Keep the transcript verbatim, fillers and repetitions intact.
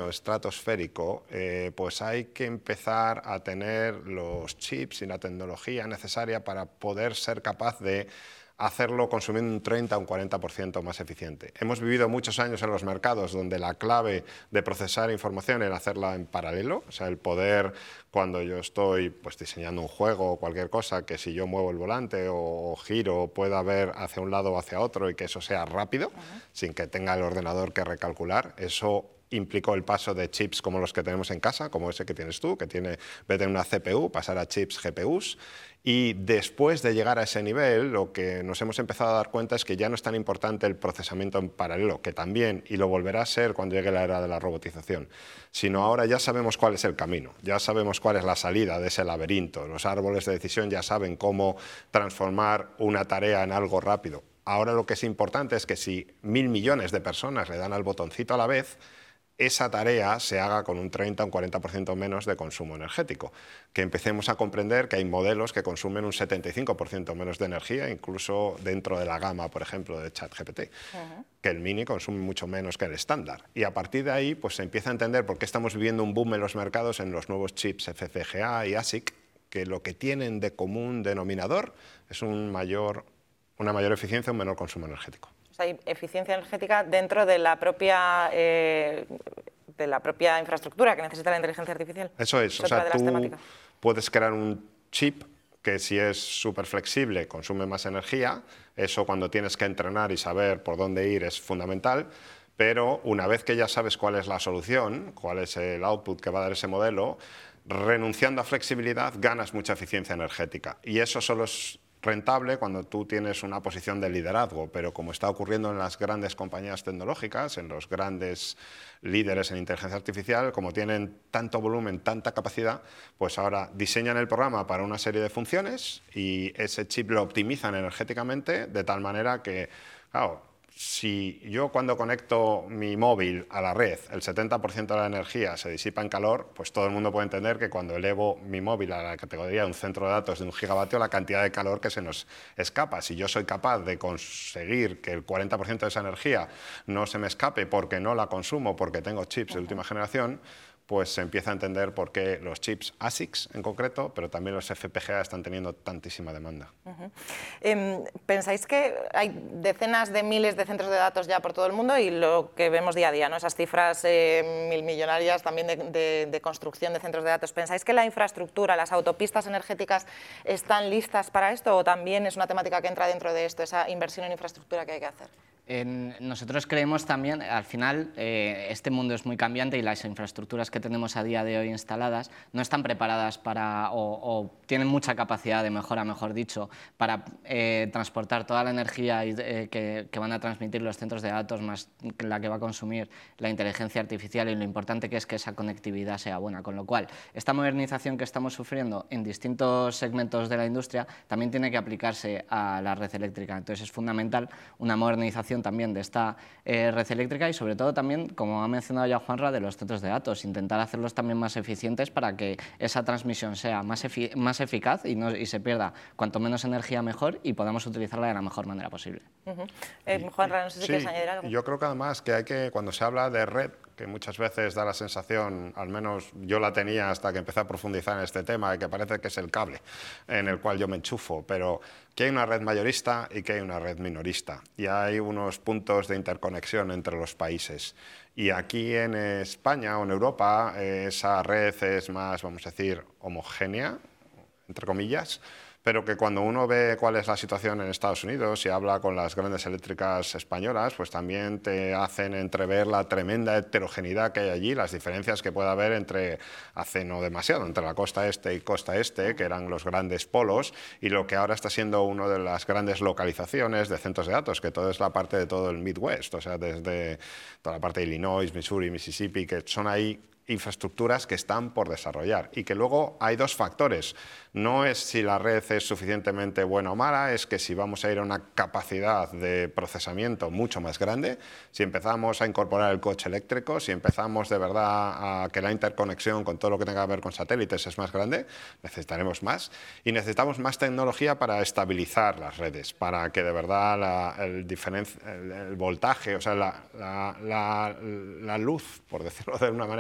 estratosférico, eh, pues hay que empezar a tener los chips y la tecnología necesaria para poder ser capaz de hacerlo consumiendo un treinta o un cuarenta por ciento más eficiente. Hemos vivido muchos años en los mercados donde la clave de procesar información era hacerla en paralelo, o sea, el poder, cuando yo estoy pues, diseñando un juego o cualquier cosa, que si yo muevo el volante o giro pueda ver hacia un lado o hacia otro y que eso sea rápido, uh-huh. sin que tenga el ordenador que recalcular. Eso implicó el paso de chips como los que tenemos en casa, como ese que tienes tú, que tiene, en vez de una C P U, pasar a chips G P Us. Y después de llegar a ese nivel, lo que nos hemos empezado a dar cuenta es que ya no es tan importante el procesamiento en paralelo, que también, y lo volverá a ser cuando llegue la era de la robotización, sino ahora ya sabemos cuál es el camino, ya sabemos cuál es la salida de ese laberinto. Los árboles de decisión ya saben cómo transformar una tarea en algo rápido. Ahora lo que es importante es que si mil millones de personas le dan al botoncito a la vez, esa tarea se haga con un treinta o un cuarenta por ciento menos de consumo energético. Que empecemos a comprender que hay modelos que consumen un setenta y cinco por ciento menos de energía, incluso dentro de la gama, por ejemplo, de ChatGPT. Uh-huh. Que el mini consume mucho menos que el estándar. Y a partir de ahí pues, se empieza a entender por qué estamos viviendo un boom en los mercados en los nuevos chips F P G A y A S I C, que lo que tienen de común denominador es un mayor, una mayor eficiencia, un menor consumo energético. Hay eficiencia energética dentro de la propia eh, de la propia infraestructura que necesita la inteligencia artificial. Eso es, es o sea, de tú temáticas. puedes crear un chip que si es súper flexible consume más energía, eso cuando tienes que entrenar y saber por dónde ir es fundamental, pero una vez que ya sabes cuál es la solución, cuál es el output que va a dar ese modelo, renunciando a flexibilidad ganas mucha eficiencia energética y eso solo es rentable cuando tú tienes una posición de liderazgo, pero como está ocurriendo en las grandes compañías tecnológicas, en los grandes líderes en inteligencia artificial, como tienen tanto volumen, tanta capacidad, pues ahora diseñan el programa para una serie de funciones y ese chip lo optimizan energéticamente de tal manera que, claro, si yo cuando conecto mi móvil a la red, el setenta por ciento de la energía se disipa en calor, pues todo el mundo puede entender que cuando elevo mi móvil a la categoría de un centro de datos de un gigavatio, la cantidad de calor que se nos escapa. Si yo soy capaz de conseguir que el cuarenta por ciento de esa energía no se me escape porque no la consumo, porque tengo chips de última generación, pues se empieza a entender por qué los chips A S I Cs en concreto, pero también los F P G A están teniendo tantísima demanda. Uh-huh. eh, ¿Pensáis que hay decenas de miles de centros de datos ya por todo el mundo y lo que vemos día a día, ¿no? Esas cifras eh, mil millonarias también de, de, de construcción de centros de datos? ¿Pensáis que la infraestructura, las autopistas energéticas están listas para esto o también es una temática que entra dentro de esto, esa inversión en infraestructura que hay que hacer? En, nosotros creemos también, al final, eh, este mundo es muy cambiante y las infraestructuras que tenemos a día de hoy instaladas no están preparadas para, o, o tienen mucha capacidad de mejora, mejor dicho, para eh, transportar toda la energía y, eh, que, que van a transmitir los centros de datos, más la que va a consumir la inteligencia artificial y lo importante que es que esa conectividad sea buena. Con lo cual, esta modernización que estamos sufriendo en distintos segmentos de la industria también tiene que aplicarse a la red eléctrica. Entonces, es fundamental una modernización también de esta eh, red eléctrica y sobre todo también, como ha mencionado ya Juanra, de los centros de datos, intentar hacerlos también más eficientes para que esa transmisión sea más, efi más eficaz y, no, y se pierda cuanto menos energía mejor y podamos utilizarla de la mejor manera posible. Uh-huh. eh, Juanra, no sé si sí, quieres añadir algo. Yo creo que además que hay que, cuando se habla de red, que muchas veces da la sensación, al menos yo la tenía hasta que empecé a profundizar en este tema, y que parece que es el cable en el cual yo me enchufo, pero que hay una red mayorista y que hay una red minorista, y hay unos puntos de interconexión entre los países. Y aquí en España o en Europa eh, esa red es más, vamos a decir, homogénea, entre comillas, pero que cuando uno ve cuál es la situación en Estados Unidos y habla con las grandes eléctricas españolas, pues también te hacen entrever la tremenda heterogeneidad que hay allí, las diferencias que puede haber entre, hace no demasiado, entre la costa este y costa este, que eran los grandes polos, y lo que ahora está siendo una de las grandes localizaciones de centros de datos, que todo es la parte de todo el Midwest, o sea, desde toda la parte de Illinois, Missouri, Mississippi, que son ahí infraestructuras que están por desarrollar y que luego hay dos factores. No es si la red es suficientemente buena o mala, es que si vamos a ir a una capacidad de procesamiento mucho más grande, si empezamos a incorporar el coche eléctrico, si empezamos de verdad a que la interconexión con todo lo que tenga que ver con satélites es más grande, necesitaremos más y necesitamos más tecnología para estabilizar las redes, para que de verdad la, el, el, el voltaje, o sea, la, la, la, la luz, por decirlo de una manera,